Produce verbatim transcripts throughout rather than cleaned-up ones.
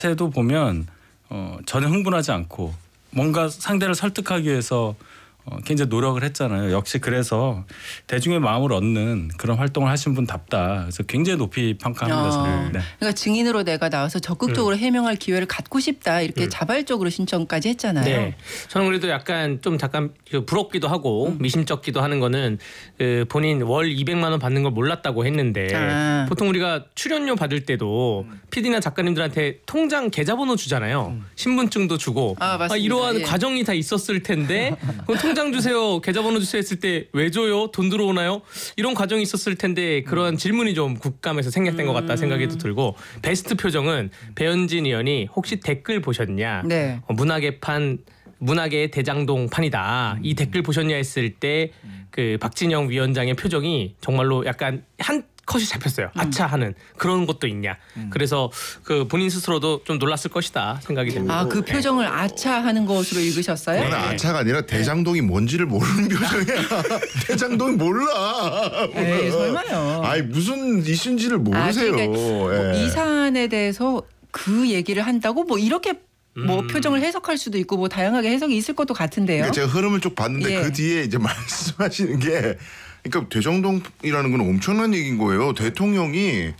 때도 보면 어, 전혀 흥분하지 않고 뭔가 상대를 설득하기 위해서 어, 굉장히 노력을 했잖아요. 역시 그래서 대중의 마음을 얻는 그런 활동을 하신 분답다. 그래서 굉장히 높이 평가합니다. 어, 저는. 네. 그러니까 증인으로 내가 나와서 적극적으로 음. 해명할 기회를 갖고 싶다 이렇게 음. 자발적으로 신청까지 했잖아요. 네, 저는 그래도 약간 좀 잠깐 부럽기도 하고 음. 미심쩍기도 하는 거는 그 본인 월 이백만 원 받는 걸 몰랐다고 했는데 아. 보통 우리가 출연료 받을 때도 피디나 작가님들한테 통장 계좌번호 주잖아요. 신분증도 주고 아, 맞습니다. 이러한 예. 과정이 다 있었을 텐데 그럼 통장 주세요, 계좌번호 주세요 했을 때 왜 줘요? 돈 들어오나요? 이런 과정이 있었을 텐데 그런 질문이 좀 국감에서 생략된 것 같다 생각이 또 들고 베스트 표정은 배현진 의원이 혹시 댓글 보셨냐? 네. 어, 문화개판 문화계의 대장동 판이다. 이 댓글 보셨냐 했을 때 그 박진영 위원장의 표정이 정말로 약간 한 컷이 잡혔어요. 아차 하는 그런 것도 있냐. 그래서 그 본인 스스로도 좀 놀랐을 것이다 생각이 됩니다. 아, 그 표정을 아차하는 것으로 읽으셨어요? 그건 아차가 아니라 대장동이 뭔지를 모르는 표정이야. 대장동이 몰라. 에이, 설마요. 아니 무슨 이슈인지를 모르세요. 아, 그러니까 뭐 예. 이 사안에 대해서 그 얘기를 한다고 뭐 이렇게 뭐 음. 표정을 해석할 수도 있고 뭐 다양하게 해석이 있을 것도 같은데요. 그러니까 제가 흐름을 쭉 봤는데 예. 그 뒤에 이제 말씀하시는 게 그러니까 대장동이라는 건 엄청난 얘기인 거예요. 대통령이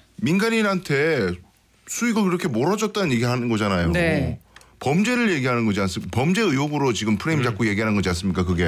민간인한테 수익을 그렇게 몰아줬다는 얘기하는 거잖아요. 네. 범죄를 얘기하는 거지 않습니까? 범죄 의혹으로 지금 프레임 잡고 얘기하는 거지 않습니까? 그게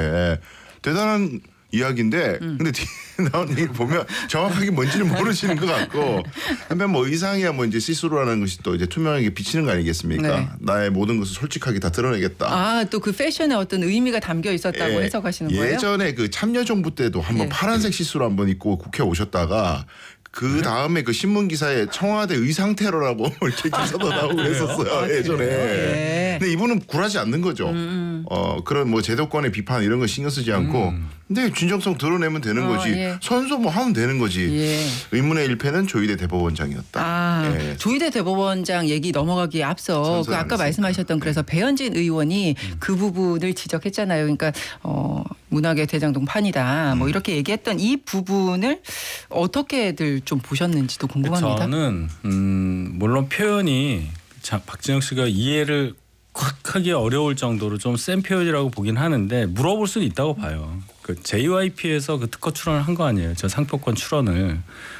대단한 이야기인데 음. 근데 뒤에 나온 얘기 보면 정확하게 뭔지는 모르시는 것 같고 한편 뭐 의상이야 뭐 이제 시스루라는 것이 또 이제 투명하게 비치는 거 아니겠습니까? 네. 나의 모든 것을 솔직하게 다 드러내겠다. 아, 또 그 패션에 어떤 의미가 담겨 있었다고 예, 해석하시는 거예요? 예전에 그 참여정부 때도 한번 예. 파란색 시스루 한번 입고 국회 오셨다가 그 다음에 그 신문 기사에 청와대 의상 테러라고 이렇게 기사도 나오고 그랬었어요. 예전에. 예. 근데 이분은 굴하지 않는 거죠. 음. 어 그런 뭐 제도권의 비판 이런 거 신경 쓰지 않고 음. 근데 진정성 드러내면 되는 어, 거지. 예. 선서 뭐 하면 되는 거지. 예. 의문의 일패는 조희대 대법원장이었다. 아, 예. 조희대 대법원장 얘기 넘어가기에 앞서 선서를 그 안 아까 했으니까. 말씀하셨던 그래서 배현진 의원이 그 부분을 지적했잖아요. 그러니까 어, 문학의 대장동 판이다. 뭐 이렇게 얘기했던 이 부분을 어떻게들 좀 보셨는지도 궁금합니다. 저는 음, 물론 표현이 자, 박진영 씨가 이해를 확 하기 어려울 정도로 좀 센 표현이라고 보긴 하는데 물어볼 수는 있다고 봐요. 그 제이와이피에서 그 특허 출원을 한 거 아니에요. 저 상표권 출원을.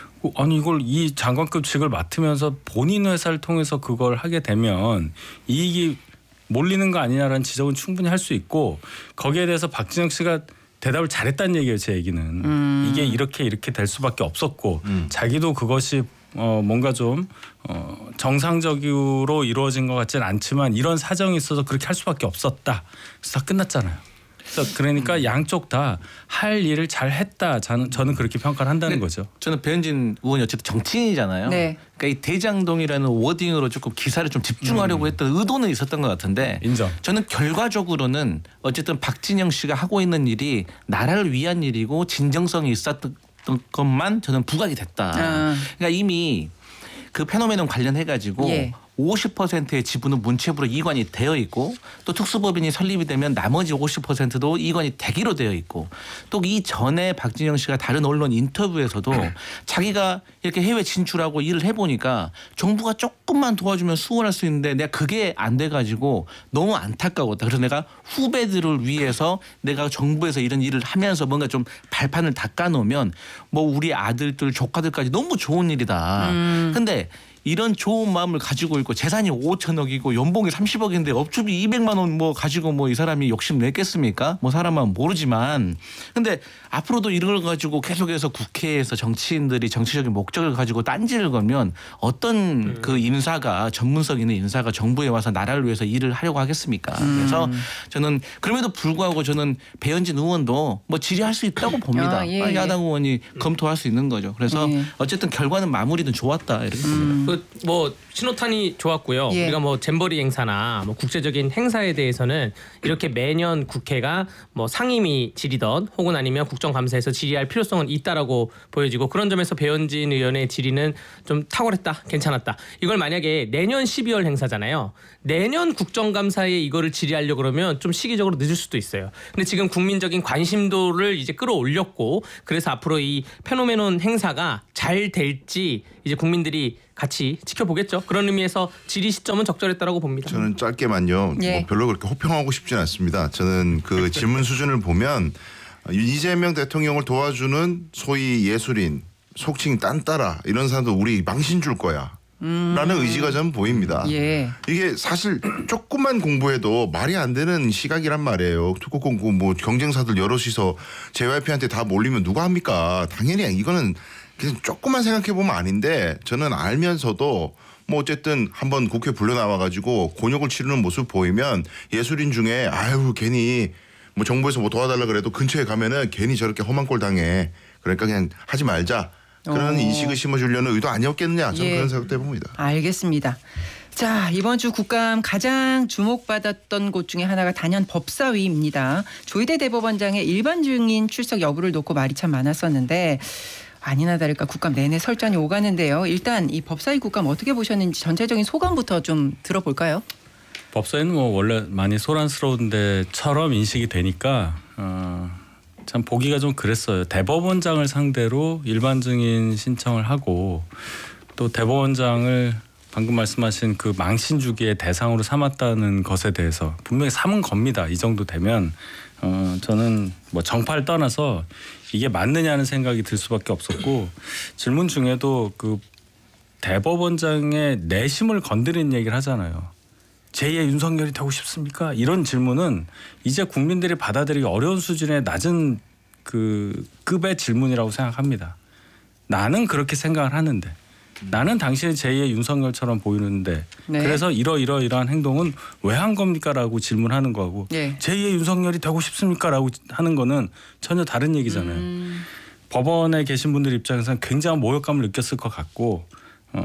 아니 이걸 이 장관급직을 맡으면서 본인 회사를 통해서 그걸 하게 되면 이익이 몰리는 거 아니냐라는 지적은 충분히 할 수 있고 거기에 대해서 박진영 씨가 대답을 잘했다는 얘기예요. 제 얘기는. 음. 이게 이렇게 이렇게 될 수밖에 없었고 음. 자기도 그것이 어 뭔가 좀 어 정상적으로 이루어진 것 같지는 않지만 이런 사정이 있어서 그렇게 할 수밖에 없었다. 그래서 다 끝났잖아요. 그래서 그러니까 음. 양쪽 다 할 일을 잘 했다. 저는, 저는 그렇게 평가를 한다는 네. 거죠. 저는 배현진 의원이 어쨌든 정치인이잖아요. 네. 그러니까 이 대장동이라는 워딩으로 조금 기사를 좀 집중하려고 했던 의도는 있었던 것 같은데 인정. 저는 결과적으로는 어쨌든 박진영 씨가 하고 있는 일이 나라를 위한 일이고 진정성이 있었던 것만 저는 부각이 됐다. 아. 그러니까 이미 그 페노메논 관련해 가지고 예. 오십 퍼센트의 지분은 문체부로 이관이 되어 있고 또 특수법인이 설립이 되면 나머지 오십 퍼센트도 이관이 되기로 되어 있고 또 이 전에 박진영 씨가 다른 언론 인터뷰에서도 자기가 이렇게 해외 진출하고 일을 해보니까 정부가 조금만 도와주면 수월할 수 있는데 내가 그게 안 돼가지고 너무 안타까웠다. 그래서 내가 후배들을 위해서 내가 정부에서 이런 일을 하면서 뭔가 좀 발판을 닦아놓으면 뭐 우리 아들들 조카들까지 너무 좋은 일이다. 음. 근데 이런 좋은 마음을 가지고 있고 재산이 오천억이고 연봉이 삼십억인데 업주비 이백만 원 뭐 가지고 뭐 이 사람이 욕심 냈겠습니까? 뭐 사람은 모르지만 근데 앞으로도 이걸 가지고 계속해서 국회에서 정치인들이 정치적인 목적을 가지고 딴지를 걸면 어떤 음. 그 인사가 전문성 있는 인사가 정부에 와서 나라를 위해서 일을 하려고 하겠습니까? 그래서 저는 그럼에도 불구하고 저는 배현진 의원도 뭐 질의할 수 있다고 봅니다. 아, 예, 예. 야당 의원이 검토할 수 있는 거죠. 그래서 예. 어쨌든 결과는 마무리는 좋았다 이렇게 봅니다. 그 뭐 신호탄이 좋았고요. 예. 우리가 뭐 잼버리 행사나 뭐 국제적인 행사에 대해서는 이렇게 매년 국회가 뭐 상임위 질의던 혹은 아니면 국정감사에서 질의할 필요성은 있다라고 보여지고 그런 점에서 배현진 의원의 질의는 좀 탁월했다, 괜찮았다. 이걸 만약에 내년 십이월 행사잖아요. 내년 국정감사에 이거를 질의하려고 그러면 좀 시기적으로 늦을 수도 있어요. 근데 지금 국민적인 관심도를 이제 끌어올렸고 그래서 앞으로 이 페노메논 행사가 잘 될지 이제 국민들이 같이 지켜보겠죠. 그런 의미에서 질의 시점은 적절했다라고 봅니다. 저는 짧게만요. 예. 뭐 별로 그렇게 호평하고 싶진 않습니다. 저는 그 질문 수준을 보면 이재명 대통령을 도와주는 소위 예술인, 속칭 딴따라 이런 사람도 우리 망신 줄 거야. 라는 의지가 저는 보입니다. 예. 이게 사실 조금만 공부해도 말이 안 되는 시각이란 말이에요. 특허 공부 뭐 경쟁사들 여럿이서 제이와이피한테 다 몰리면 누가 합니까? 당연히 이거는 그냥 조금만 생각해 보면 아닌데 저는 알면서도 뭐 어쨌든 한번 국회 불려 나와 가지고 곤욕을 치르는 모습 보이면 예술인 중에 아유 괜히 뭐 정부에서 뭐 도와달라 그래도 근처에 가면은 괜히 저렇게 험한 꼴 당해. 그러니까 그냥 하지 말자. 그런 어. 인식을 심어주려는 의도 아니었겠느냐. 저는 예. 그런 생각도 해봅니다. 알겠습니다. 자, 이번 주 국감 가장 주목받았던 곳 중에 하나가 단연 법사위입니다. 조희대 대법원장의 일반 증인 출석 여부를 놓고 말이 참 많았었는데 아니나 다를까 국감 내내 설전이 오가는데요. 일단 이 법사위 국감 어떻게 보셨는지 전체적인 소감부터 좀 들어볼까요? 법사위는 뭐 원래 많이 소란스러운 데처럼 인식이 되니까 어, 참 보기가 좀 그랬어요. 대법원장을 상대로 일반 증인 신청을 하고 또 대법원장을 방금 말씀하신 그 망신 주기의 대상으로 삼았다는 것에 대해서 분명히 삼은 겁니다. 이 정도 되면 어, 저는 뭐 정파를 떠나서 이게 맞느냐는 생각이 들 수밖에 없었고 질문 중에도 그 대법원장의 내심을 건드리는 얘기를 하잖아요. 제이의 윤석열이 되고 싶습니까? 이런 질문은 이제 국민들이 받아들이기 어려운 수준의 낮은 그 급의 질문이라고 생각합니다. 나는 그렇게 생각을 하는데 나는 당신의 제이의 윤석열처럼 보이는데 네. 그래서 이러이러 이러한 행동은 왜 한 겁니까라고 질문하는 거하고 네. 제이의 윤석열이 되고 싶습니까라고 하는 거는 전혀 다른 얘기잖아요. 음. 법원에 계신 분들 입장에서는 굉장한 모욕감을 느꼈을 것 같고 어,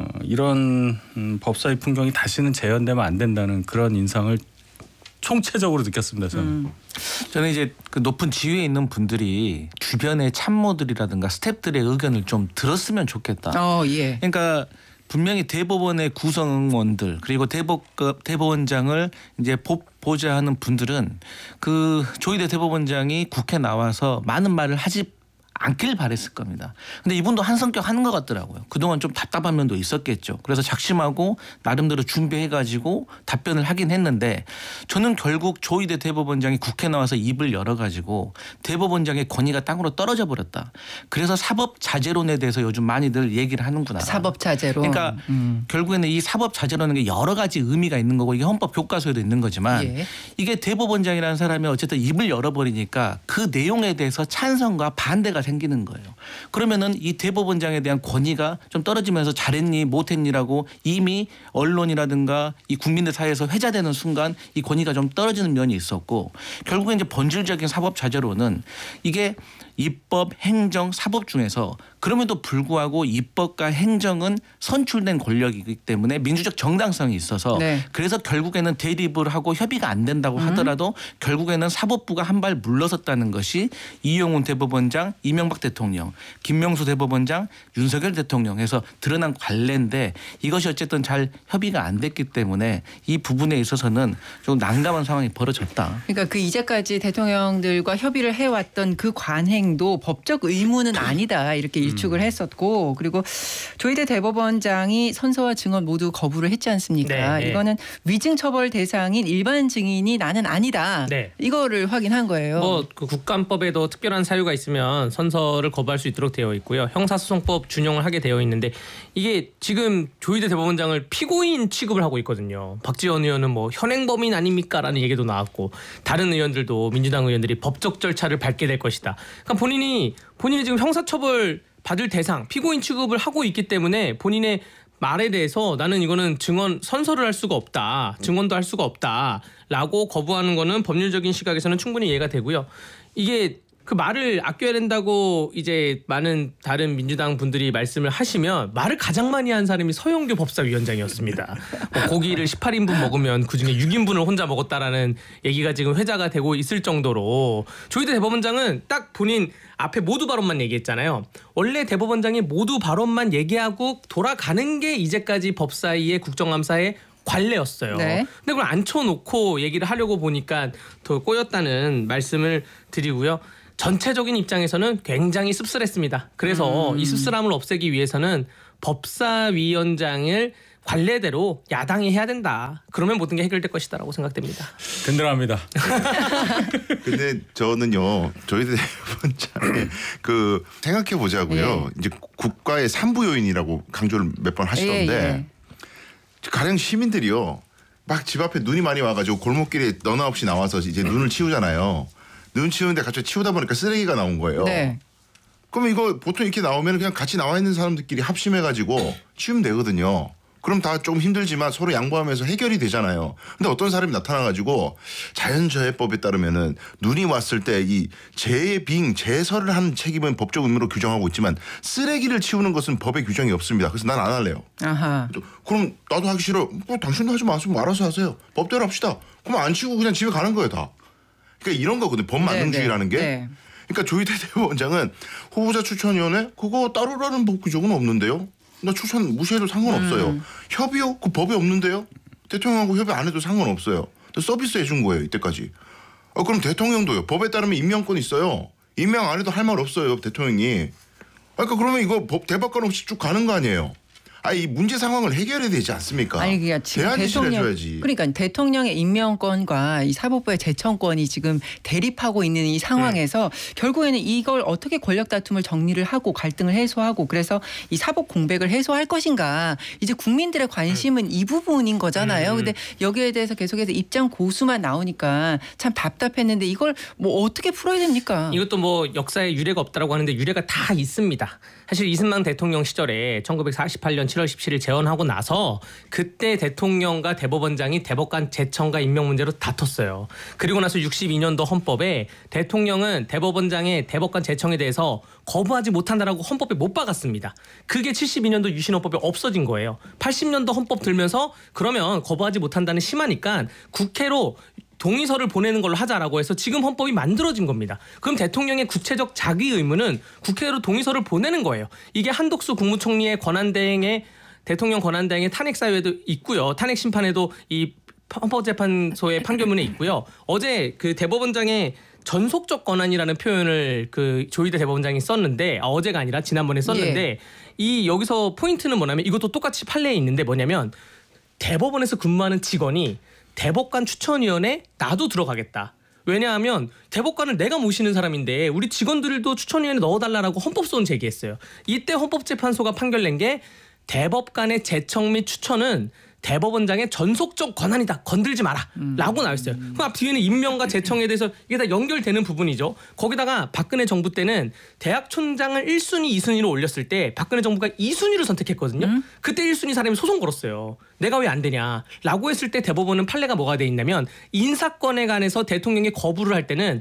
이런 음, 법사위 풍경이 다시는 재현되면 안 된다는 그런 인상을 총체적으로 느꼈습니다. 저는. 음. 저는 이제 그 높은 지위에 있는 분들이 주변의 참모들이라든가 스태프들의 의견을 좀 들었으면 좋겠다. 어, 예. 그러니까 분명히 대법원의 구성원들 그리고 대법 대법원장을 이제 보, 보좌 하는 분들은 그 조희대 대법원장이 국회 나와서 많은 말을 하지 않길 바랬을 겁니다. 근데 이분도 한 성격 하는 것 같더라고요. 그동안 좀 답답한 면도 있었겠죠. 그래서 작심하고 나름대로 준비해가지고 답변을 하긴 했는데 저는 결국 조희대 대법원장이 국회 나와서 입을 열어가지고 대법원장의 권위가 땅으로 떨어져 버렸다. 그래서 사법자제론에 대해서 요즘 많이들 얘기를 하는구나. 사법자제로. 그러니까 음. 결국에는 이 사법자제라는 게 여러 가지 의미가 있는 거고 이게 헌법 교과서에도 있는 거지만 예. 이게 대법원장이라는 사람이 어쨌든 입을 열어버리니까 그 내용에 대해서 찬성과 반대가 생기는 거예요. 그러면은 이 대법원장에 대한 권위가 좀 떨어지면서 잘했니 못했니라고 이미 언론이라든가 이 국민들 사이에서 회자되는 순간 이 권위가 좀 떨어지는 면이 있었고 결국에 이제 본질적인 사법자제로는 이게 입법, 행정, 사법 중에서 그럼에도 불구하고 입법과 행정은 선출된 권력이기 때문에 민주적 정당성이 있어서 네. 그래서 결국에는 대립을 하고 협의가 안 된다고 하더라도 결국에는 사법부가 한 발 물러섰다는 것이 이용훈 대법원장, 이명박 대통령, 김명수 대법원장, 윤석열 대통령 해서 드러난 관례인데 이것이 어쨌든 잘 협의가 안 됐기 때문에 이 부분에 있어서는 좀 난감한 상황이 벌어졌다. 그러니까 그 이제까지 대통령들과 협의를 해왔던 그 관행도 법적 의무는 아니다 이렇게 일축을 했었고 그리고 조희대 대법원장이 선서와 증언 모두 거부를 했지 않습니까? 네, 네. 이거는 위증 처벌 대상인 일반 증인이 나는 아니다. 네. 이거를 확인한 거예요. 뭐 그 국감법에도 특별한 사유가 있으면 선서를 거부할 수 있도록 되어 있고요. 형사소송법 준용을 하게 되어 있는데 이게 지금 조희대 대법원장을 피고인 취급을 하고 있거든요. 박지원 의원은 뭐 현행범인 아닙니까라는 얘기도 나왔고 다른 의원들도 민주당 의원들이 법적 절차를 밟게 될 것이다. 그러니까 본인이 본인이 지금 형사처벌 받을 대상 피고인 취급을 하고 있기 때문에 본인의 말에 대해서 나는 이거는 증언 선서를 할 수가 없다. 증언도 할 수가 없다라고 거부하는 거는 법률적인 시각에서는 충분히 이해가 되고요. 이게 그 말을 아껴야 된다고 이제 많은 다른 민주당 분들이 말씀을 하시면 말을 가장 많이 한 사람이 서영교 법사위원장이었습니다. 뭐 고기를 십팔 인분 먹으면 그중에 육 인분을 혼자 먹었다라는 얘기가 지금 회자가 되고 있을 정도로 조희대 대법원장은 딱 본인 앞에 모두 발언만 얘기했잖아요. 원래 대법원장이 모두 발언만 얘기하고 돌아가는 게 이제까지 법사위의 국정감사의 관례였어요. 네. 근데 그걸 앉혀놓고 얘기를 하려고 보니까 더 꼬였다는 말씀을 드리고요. 전체적인 입장에서는 굉장히 씁쓸했습니다. 그래서 음. 이 씁쓸함을 없애기 위해서는 법사위원장을 관례대로 야당이 해야 된다. 그러면 모든 게 해결될 것이다라고 생각됩니다. 든든합니다. 근데 저는요 조희대 대법원장의 그 생각해 보자고요. 예. 이제 국가의 삼부 요인이라고 강조를 몇 번 하시던데 예, 예. 가령 시민들이요 막 집 앞에 눈이 많이 와가지고 골목길에 너나 없이 나와서 이제 눈을 치우잖아요. 눈 치우는데 갑자기 치우다 보니까 쓰레기가 나온 거예요. 네. 그럼 이거 보통 이렇게 나오면 그냥 같이 나와 있는 사람들끼리 합심해가지고 치우면 되거든요. 그럼 다 좀 힘들지만 서로 양보하면서 해결이 되잖아요. 근데 어떤 사람이 나타나가지고 자연재해법에 따르면은 눈이 왔을 때 이 재빙 재설을 하는 책임은 법적 의무로 규정하고 있지만 쓰레기를 치우는 것은 법에 규정이 없습니다. 그래서 난 안 할래요. 아하. 그럼 나도 하기 싫어. 뭐 당신도 하지 마세요. 뭐 알아서 하세요. 법대로 합시다. 그럼 안 치우고 그냥 집에 가는 거예요 다. 그러니까 이런 거거든요. 법 만능주의라는 게. 네. 그러니까 조희대 대법원장은 후보자 추천위원회 그거 따르라는 법 규정은 없는데요. 나 추천 무시해도 상관없어요. 음. 협의요? 그 법이 없는데요. 대통령하고 협의 안 해도 상관없어요. 서비스 해준 거예요 이때까지. 어, 그럼 대통령도요. 법에 따르면 임명권 있어요. 임명 안 해도 할 말 없어요 대통령이. 그러니까 그러면 이거 법 대법관 없이 쭉 가는 거 아니에요. 아, 이 문제 상황을 해결해야 되지 않습니까? 아니 그게 지금 대안지시를 대통령 해줘야지. 그러니까 대통령의 임명권과 이 사법부의 제청권이 지금 대립하고 있는 이 상황에서 네. 결국에는 이걸 어떻게 권력 다툼을 정리를 하고 갈등을 해소하고 그래서 이 사법 공백을 해소할 것인가 이제 국민들의 관심은 이 부분인 거잖아요. 음. 근데 여기에 대해서 계속해서 입장 고수만 나오니까 참 답답했는데 이걸 뭐 어떻게 풀어야 됩니까? 이것도 뭐 역사에 유례가 없다라고 하는데 유례가 다 있습니다. 사실 이승만 대통령 시절에 천구백사십팔 년 칠월 십칠일 재헌하고 나서 그때 대통령과 대법원장이 대법관 제청과 임명 문제로 다퉜어요. 그리고 나서 육십이 년도 헌법에 대통령은 대법원장의 대법관 제청에 대해서 거부하지 못한다라고 헌법에 못 박았습니다. 그게 칠십이 년도 유신헌법에 없어진 거예요. 팔십 년도 헌법 들면서 그러면 거부하지 못한다는 심하니까 국회로 동의서를 보내는 걸로 하자라고 해서 지금 헌법이 만들어진 겁니다. 그럼 대통령의 구체적 자기 의무는 국회로 동의서를 보내는 거예요. 이게 한독수 국무총리의 권한대행에 대통령 권한대행의 탄핵사유에도 있고요. 탄핵 심판에도 이 헌법재판소의 판결문에 있고요. 어제 그 대법원장의 전속적 권한이라는 표현을 그 조희대 대법원장이 썼는데 아, 어제가 아니라 지난번에 썼는데 예. 이 여기서 포인트는 뭐냐면 이것도 똑같이 판례에 있는데 뭐냐면 대법원에서 근무하는 직원이 대법관 추천위원회 나도 들어가겠다. 왜냐하면 대법관을 내가 모시는 사람인데 우리 직원들도 추천위원회 넣어달라고 헌법소원 제기했어요. 이때 헌법재판소가 판결낸 게 대법관의 제청 및 추천은 대법원장의 전속적 권한이다. 건들지 마라. 라고 나왔어요. 그럼 앞 뒤에는 임명과 제청에 대해서 이게 다 연결되는 부분이죠. 거기다가 박근혜 정부 때는 대학촌장을 일 순위, 이 순위로 올렸을 때 박근혜 정부가 이 순위를 선택했거든요. 음? 그때 일 순위 사람이 소송 걸었어요. 내가 왜 안 되냐. 라고 했을 때 대법원은 판례가 뭐가 돼 있냐면 인사권에 관해서 대통령이 거부를 할 때는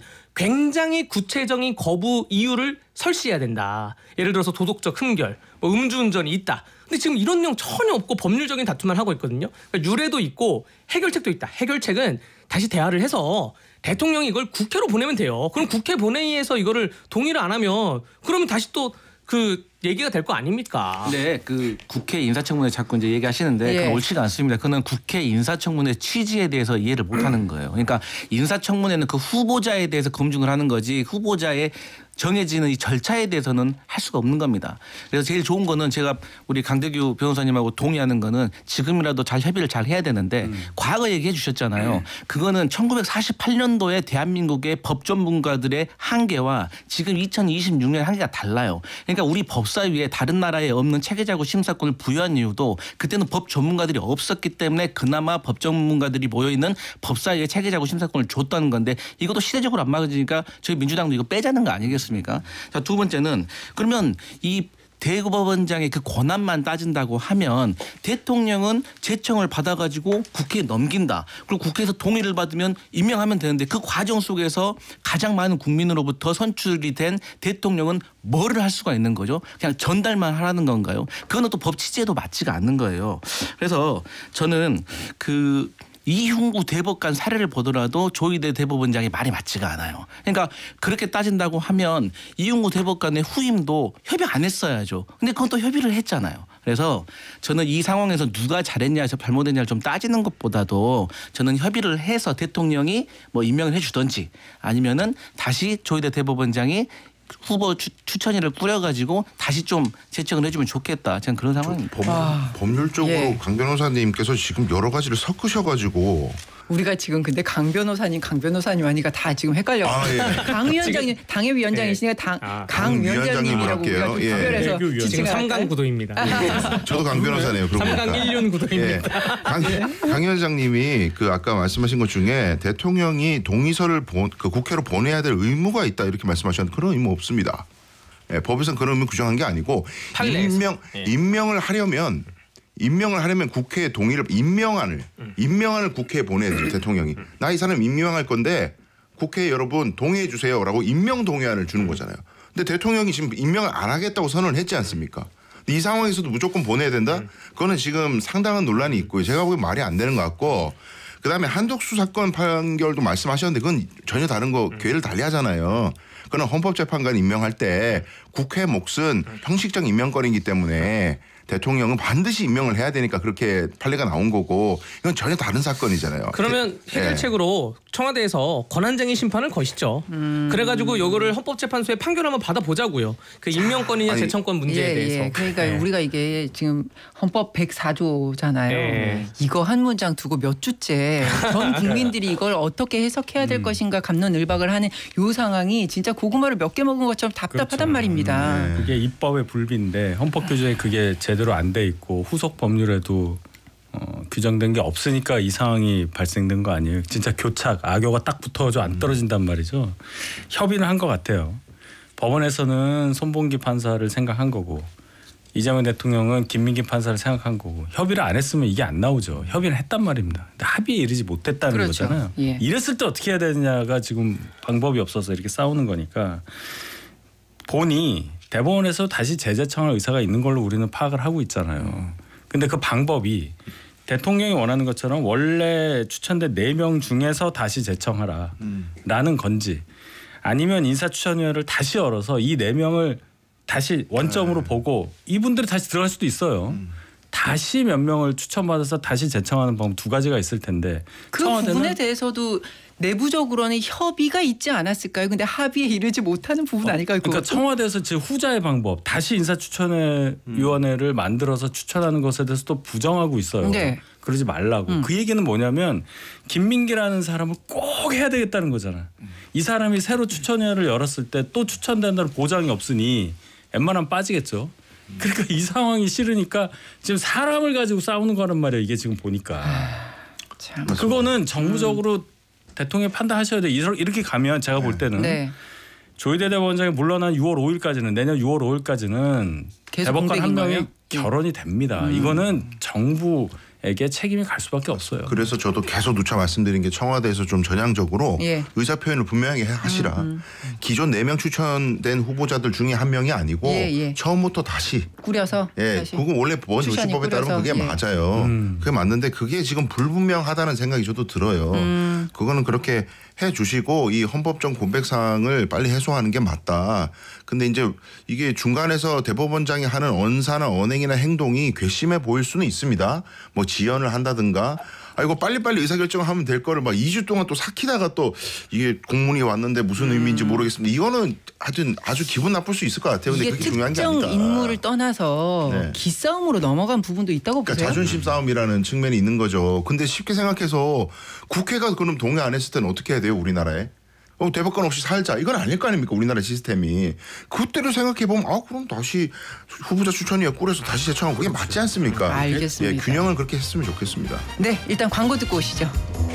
굉장히 구체적인 거부 이유를 설시해야 된다. 예를 들어서 도덕적 흠결, 뭐 음주운전이 있다. 근데 지금 이런 내용 전혀 없고 법률적인 다툼만 하고 있거든요. 그러니까 유례도 있고 해결책도 있다. 해결책은 다시 대화를 해서 대통령이 이걸 국회로 보내면 돼요. 그럼 국회 본회의에서 이거를 동의를 안 하면 그러면 다시 또 그 얘기가 될 거 아닙니까? 네, 그 국회 인사청문회 자꾸 이제 얘기하시는데 예. 그건 옳지가 않습니다. 그는 국회 인사청문회 취지에 대해서 이해를 못하는 거예요. 그러니까 인사청문회는 그 후보자에 대해서 검증을 하는 거지 후보자의 정해지는 이 절차에 대해서는 할 수가 없는 겁니다. 그래서 제일 좋은 거는 제가 우리 강대규 변호사님하고 동의하는 거는 지금이라도 잘 협의를 잘 해야 되는데 음. 과거 얘기해 주셨잖아요. 음. 그거는 천구백사십팔 년도에 대한민국의 법 전문가들의 한계와 지금 이천이십육 년 한계가 달라요. 그러니까 우리 법사위에 다른 나라에 없는 체계자구 심사권을 부여한 이유도 그때는 법 전문가들이 없었기 때문에 그나마 법 전문가들이 모여있는 법사위에 체계자구 심사권을 줬다는 건데 이것도 시대적으로 안 맞으니까 저희 민주당도 이거 빼자는 거 아니겠습니까? 자, 두 번째는 그러면 이 대법원장의 그 권한만 따진다고 하면 대통령은 제청을 받아가지고 국회에 넘긴다. 그리고 국회에서 동의를 받으면 임명하면 되는데 그 과정 속에서 가장 많은 국민으로부터 선출이 된 대통령은 뭐를 할 수가 있는 거죠? 그냥 전달만 하라는 건가요? 그거는 또 법 취지에도 맞지가 않는 거예요. 그래서 저는 그 이흉구 대법관 사례를 보더라도 조희대 대법원장이 말이 맞지가 않아요. 그러니까 그렇게 따진다고 하면 이흉구 대법관의 후임도 협의 안 했어야죠. 근데 그건 또 협의를 했잖아요. 그래서 저는 이 상황에서 누가 잘했냐 해서 잘못했냐를 좀 따지는 것보다도 저는 협의를 해서 대통령이 뭐 임명을 해 주든지 아니면은 다시 조희대 대법원장이 후보 추, 추천위를 꾸려가지고 다시 좀 제청을 해주면 좋겠다. 저는 그런 상황입니다. 법, 아, 법률적으로 예. 강 변호사님께서 지금 여러 가지를 섞으셔가지고 우리가 지금 근데 강 변호사님, 강 변호사님 하니까 다 지금 헷갈려. 아, 예. 강 위원장님, 당협위원장이시니까 당, 아, 강 강 위원장님이라고 위원장님 우리가 좀 할게요. 예. 구별해서 해교 위원장. 지금 지칭을 삼 강 할까요? 구도입니다. 저도 강 변호사네요. 그러고 삼 강 보니까. 일 륜 예. 구도입니다. 강, 강 위원장님이 그 아까 말씀하신 것 중에 대통령이 동의서를 보, 그 국회로 보내야 될 의무가 있다 이렇게 말씀하셨는데 그런 의무 없습니다. 예, 법에서는 그런 의무 규정한 게 아니고 판례에서. 임명 예. 임명을 하려면 임명을 하려면 국회의 동의를 임명안을 음. 임명안을 국회에 보내야 돼요. 대통령이 나 이 사람 임명할 건데 국회에 여러분 동의해 주세요라고 임명 동의안을 주는 거잖아요. 근데 대통령이 지금 임명을 안 하겠다고 선언을 했지 않습니까? 이 상황에서도 무조건 보내야 된다? 그거는 지금 상당한 논란이 있고요. 제가 보기엔 말이 안 되는 것 같고 그다음에 한독수 사건 판결도 말씀하셨는데 그건 전혀 다른 거 궤를 달리하잖아요. 그건 헌법재판관 임명할 때 국회 몫은 형식적 임명권이기 때문에 대통령은 반드시 임명을 해야 되니까 그렇게 판례가 나온 거고 이건 전혀 다른 사건이잖아요. 그러면 예. 해결책으로 청와대에서 권한쟁의 심판을 거시죠. 그래가지고 요거를 헌법재판소에 판결 한번 받아보자고요. 그 임명권이냐 아니, 재청권 문제에 예, 대해서. 예. 그러니까 예. 우리가 이게 지금 헌법 백사 조잖아요. 예. 이거 한 문장 두고 몇 주째 전 국민들이 이걸 어떻게 해석해야 음. 될 것인가 갑론을박을 하는 요 상황이 진짜 고구마를 몇 개 먹은 것처럼 답답하단 그렇죠. 말입니다. 네. 그게 입법의 불비인데 헌법 규정에 그게 제대로 안 돼 있고 후속 법률에도 어, 규정된 게 없으니까 이 상황이 발생된 거 아니에요. 진짜 교착 악교가 딱 붙어가지고 안 떨어진단 말이죠. 협의는 한 것 같아요. 법원에서는 손봉기 판사를 생각한 거고 이재명 대통령은 김민기 판사를 생각한 거고 협의를 안 했으면 이게 안 나오죠. 협의를 했단 말입니다. 근데 합의에 이르지 못했다는 그렇죠. 거잖아요. 예. 이랬을 때 어떻게 해야 되느냐가 지금 방법이 없어서 이렇게 싸우는 거니까 본이 대법원에서 다시 재제청할 의사가 있는 걸로 우리는 파악을 하고 있잖아요. 근데 그 방법이 대통령이 원하는 것처럼 원래 추천된 네 명 중에서 다시 제청하라라는 건지 아니면 인사추천위원회를 다시 열어서 이 네 명을 다시 원점으로 보고 이분들이 다시 들어갈 수도 있어요. 다시 몇 명을 추천받아서 다시 제청하는 방법 두 가지가 있을 텐데 그 청와대는 부분에 대해서도 내부적으로는 협의가 있지 않았을까요? 근데 합의에 이르지 못하는 부분 아닐까요? 그러니까 그것도? 청와대에서 지금 후자의 방법 다시 인사추천위원회를 만들어서 추천하는 것에 대해서 또 부정하고 있어요. 네. 그러지 말라고. 음. 그 얘기는 뭐냐면 김민기라는 사람을 꼭 해야 되겠다는 거잖아. 이 사람이 새로 추천위원회를 열었을 때 또 추천된다는 보장이 없으니 웬만하면 빠지겠죠. 그러니까 이 상황이 싫으니까 지금 사람을 가지고 싸우는 거란 말이에요. 이게 지금 보니까. 참. 그거는 정부적으로 대통령이 판단하셔야 돼. 이렇게 가면 제가 볼 때는 네. 조희대 대법원장이 물러난 유월 오일까지는 내년 유월 오일까지는 계속 대법관 한 공백인 명이 거예요? 결혼이 됩니다. 음. 이거는 정부에게 책임이 갈 수밖에 없어요. 그래서 저도 계속 누차 말씀드린 게 청와대에서 좀 전향적으로 예. 의사 표현을 분명하게 하시라. 음, 기존 네 명 추천된 후보자들 중에 한 명이 아니고 예, 예. 처음부터 다시 꾸려서 예, 다시. 그거 원래 본 추천이 요식법에 따르면 그게 꾸려서, 예. 맞아요. 음. 그게 맞는데 그게 지금 불분명하다는 생각이 저도 들어요. 음. 그거는 그렇게 해 주시고 이 헌법적 공백사항을 빨리 해소하는 게 맞다. 근데 이제 이게 중간에서 대법원장이 하는 언사나 언행이나 행동이 괘씸해 보일 수는 있습니다. 뭐 지연을 한다든가 아 이거 빨리빨리 의사결정을 하면 될 거를 막 이 주 동안 또 삭히다가 또 이게 공문이 왔는데 무슨 의미인지 모르겠습니다. 이거는 하여튼 아주 기분 나쁠 수 있을 것 같아요. 근데 이게 그게 중요한 게 특정 아니다. 인물을 떠나서 네. 기싸움으로 넘어간 부분도 있다고 그러니까 보세요. 자존심 싸움이라는 측면이 있는 거죠. 근데 쉽게 생각해서 국회가 그럼 동의 안 했을 때는 어떻게 해야 돼요, 우리나라에? 어, 대법관 없이 살자. 이건 아닐 거 아닙니까, 우리나라 시스템이. 그때를 생각해 보면 아 그럼 다시 후보자 추천위에 꾸려서 다시 제청하고 그게 맞지 않습니까? 알겠습니다. 예, 균형을 그렇게 했으면 좋겠습니다. 네, 일단 광고 듣고 오시죠.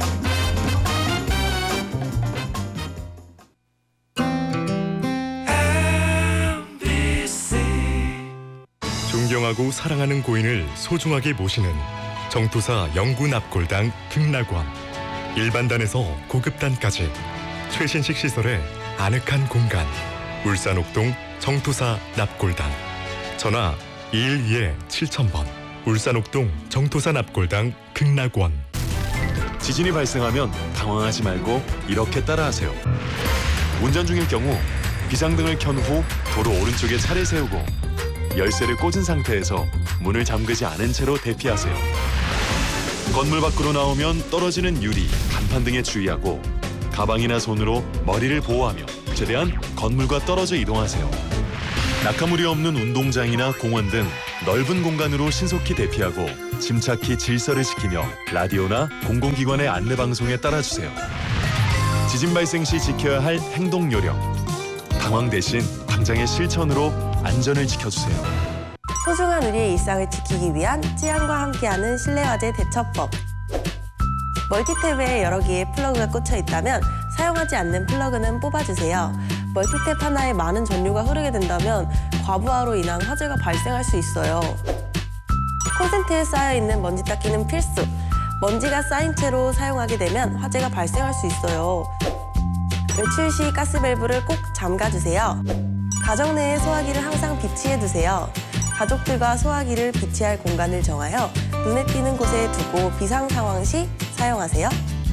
존경하고 사랑하는 고인을 소중하게 모시는 정토사 영구 납골당 극락원. 일반단에서 고급단까지 최신식 시설의 아늑한 공간. 울산 옥동 정토사 납골당. 전화 이일이 칠천 번. 울산 옥동 정토사 납골당 극락원. 지진이 발생하면 당황하지 말고 이렇게 따라하세요. 운전 중일 경우 비상등을 켠 후 도로 오른쪽에 차를 세우고 열쇠를 꽂은 상태에서 문을 잠그지 않은 채로 대피하세요. 건물 밖으로 나오면 떨어지는 유리, 간판 등에 주의하고 가방이나 손으로 머리를 보호하며 접재대한 건물과 떨어져 이동하세요. 낙하물이 없는 운동장이나 공원 등 넓은 공간으로 신속히 대피하고 침착히 질서를 지키며 라디오나 공공기관의 안내방송에 따라주세요. 지진 발생 시 지켜야 할 행동 요령. 당황 대신 당장의 실천으로 안전을 지켜주세요. 소중한 우리의 일상을 지키기 위한 찌안과 함께하는 실내화재 대처법. 멀티탭에 여러 개의 플러그가 꽂혀 있다면 사용하지 않는 플러그는 뽑아주세요. 멀티탭 하나에 많은 전류가 흐르게 된다면 과부하로 인한 화재가 발생할 수 있어요. 콘센트에 쌓여있는 먼지 닦기는 필수. 먼지가 쌓인 채로 사용하게 되면 화재가 발생할 수 있어요. 외출 시 가스밸브를 꼭 잠가주세요. 가정 내에 소화기를 항상 비치해두세요. 가족들과 소화기를 비치할 공간을 정하여 눈에 띄는 곳에 두고 비상 상황 시 사용하세요.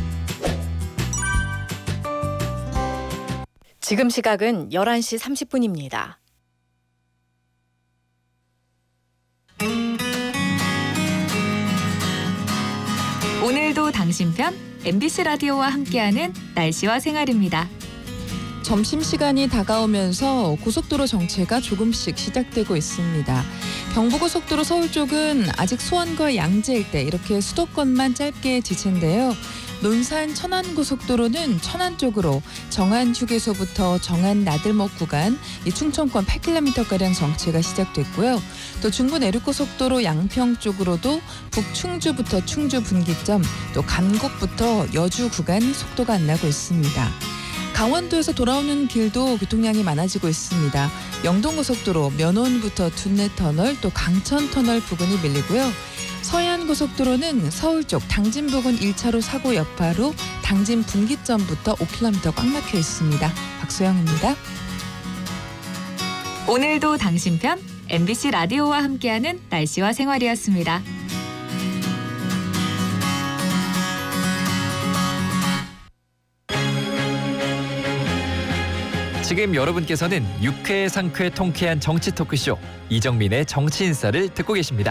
지금 시각은 열한 시 삼십 분입니다. 오늘도 당신 편 엠비씨 라디오와 함께하는 날씨와 생활입니다. 점심시간이 다가오면서 고속도로 정체가 조금씩 시작되고 있습니다. 경부고속도로 서울 쪽은 아직 수원과 양재 일대 이렇게 수도권만 짧게 지친데요. 논산 천안고속도로는 천안 쪽으로 정안 휴게소부터 정안 나들목 구간 이 충청권 팔 킬로미터가량 정체가 시작됐고요. 또 중부 내륙고속도로 양평 쪽으로도 북충주부터 충주 분기점 또 감곡부터 여주 구간 속도가 안 나고 있습니다. 강원도에서 돌아오는 길도 교통량이 많아지고 있습니다. 영동고속도로 면원부터 둔내터널 또 강천터널 부근이 밀리고요. 서해안고속도로는 서울 쪽 당진 부근 일 차로 사고 여파로 당진 분기점부터 오 킬로미터 꽉 막혀 있습니다. 박소영입니다. 오늘도 당신 편 엠비씨 라디오와 함께하는 날씨와 생활이었습니다. 지금 여러분께서는 유쾌 상쾌 통쾌한 정치 토크쇼 이정민의 정치인싸를 듣고 계십니다.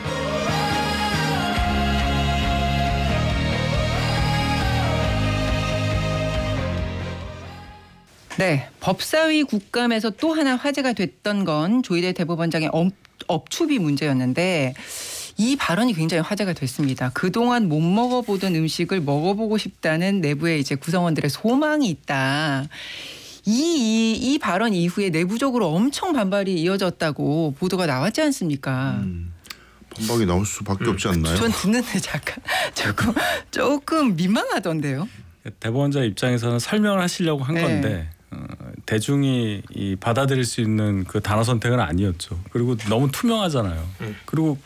네, 법사위 국감에서 또 하나 화제가 됐던 건 조희대 대법원장의 업, 업추비 문제였는데 이 발언이 굉장히 화제가 됐습니다. 그동안 못 먹어보던 음식을 먹어보고 싶다는 내부의 이제 구성원들의 소망이 있다. 이, 이, 이 발언 이후에 내부적으로 엄청 반발이 이어졌다고 보도가 나왔지 않습니까? 음, 반박이 나올 수밖에 없지 않나요? 전 듣는데 잠깐 조금 조금 민망하던데요. 대법원장 입장에서는 설명을 하시려고 한 네. 건데 어, 대중이 이 받아들일 수 있는 그 단어 선택은 아니었죠. 그리고 너무 투명하잖아요. 음. 그리고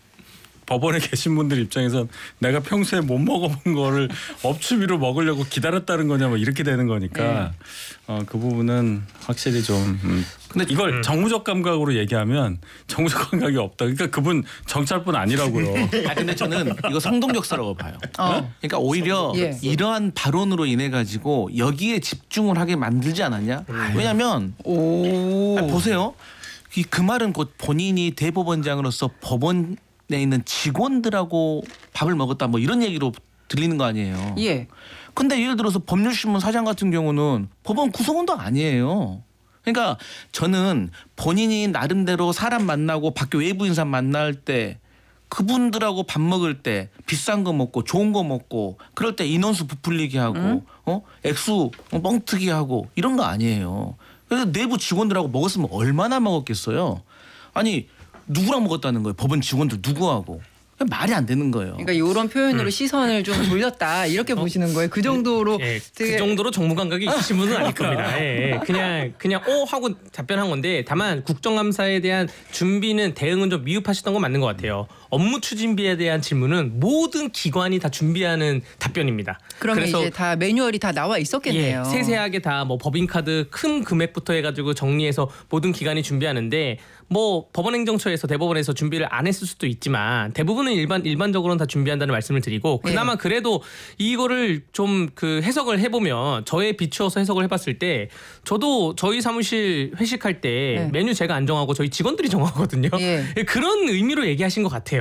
법원에 계신 분들 입장에선 내가 평소에 못 먹어본 거를 업추비로 먹으려고 기다렸다는 거냐 뭐 이렇게 되는 거니까 네. 어, 그 부분은 확실히 좀 음. 근데 이걸 음. 정무적 감각으로 얘기하면 정무적 감각이 없다. 그러니까 그분 정찰뿐 아니라고요. 아 근데 저는 이거 성동격사라고 봐요. 어. 그러니까 오히려 예. 이러한 발언으로 인해 가지고 여기에 집중을 하게 만들지 않았냐? 음. 왜냐하면 오. 아니, 보세요. 이, 그 말은 곧 본인이 대법원장으로서 법원 내 있는 직원들하고 밥을 먹었다 뭐 이런 얘기로 들리는 거 아니에요. 예. 근데 예를 들어서 법률신문 사장 같은 경우는 법원 구성원도 아니에요. 그러니까 저는 본인이 나름대로 사람 만나고 밖에 외부 인사 만날 때 그분들하고 밥 먹을 때 비싼 거 먹고 좋은 거 먹고 그럴 때 인원수 부풀리게 하고 음? 어 액수 뻥튀기 하고 이런 거 아니에요. 그래서 내부 직원들하고 먹었으면 얼마나 먹었겠어요. 아니 누구랑 먹었다는 거예요. 법원 직원들 누구하고. 말이 안 되는 거예요. 그러니까 이런 표현으로 음. 시선을 좀 돌렸다 이렇게 어? 보시는 거예요. 그 정도로 예, 되게... 그 정도로 정무 감각이 있으신 분은 아닐 겁니다. 예, 그냥 그냥 오 하고 답변한 건데 다만 국정감사에 대한 준비는 대응은 좀 미흡하셨던 건 맞는 것 같아요. 업무 추진비에 대한 질문은 모든 기관이 다 준비하는 답변입니다. 그러면 이제 다 매뉴얼이 다 나와 있었겠네요. 예, 세세하게 다 뭐 법인카드 큰 금액부터 해가지고 정리해서 모든 기관이 준비하는데 뭐 법원행정처에서 대법원에서 준비를 안 했을 수도 있지만 대부분은 일반 일반적으로는 다 준비한다는 말씀을 드리고 그나마 예. 그래도 이거를 좀 그 해석을 해보면 저에 비추어서 해석을 해봤을 때 저도 저희 사무실 회식할 때 예. 메뉴 제가 안 정하고 저희 직원들이 정하거든요. 예. 그런 의미로 얘기하신 것 같아요.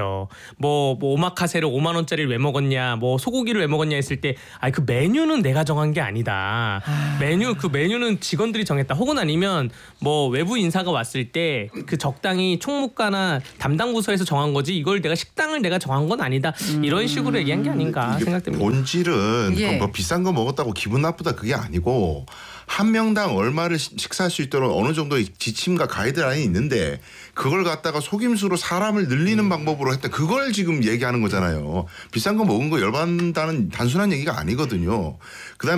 같아요. 뭐, 뭐 오마카세를 오만 원짜리를 왜 먹었냐, 뭐 소고기를 왜 먹었냐 했을 때, 아니 그 메뉴는 내가 정한 게 아니다. 아. 메뉴 그 메뉴는 직원들이 정했다. 혹은 아니면 뭐 외부 인사가 왔을 때 그 적당히 총무과나 담당 부서에서 정한 거지 이걸 내가 식당을 내가 정한 건 아니다. 이런 식으로 얘기한 게 아닌가 이게 생각됩니다. 본질은 예. 뭐 비싼 거 먹었다고 기분 나쁘다 그게 아니고 한 명당 얼마를 시- 식사할 수 있도록 어느 정도의 지침과 가이드라인이 있는데 그걸 갖다가 속임수로 사람을 늘리는 방법으로 했다. 그걸 지금 얘기하는 거잖아요. 비싼 거 먹은 거 열받는다는 단순한 얘기가 아니거든요. 그다음에